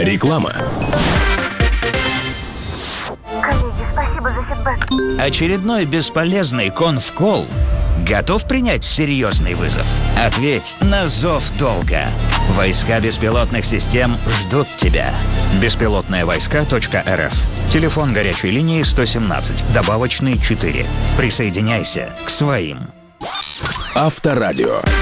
Реклама. Коллеги, спасибо за фидбэк. Очередной бесполезный конф-колл? Готов принять серьезный вызов? Ответь на зов долга. Войска беспилотных систем ждут тебя. Беспилотные-войска.рф. Телефон горячей линии 117, добавочный 4. Присоединяйся к своим. Авторадио.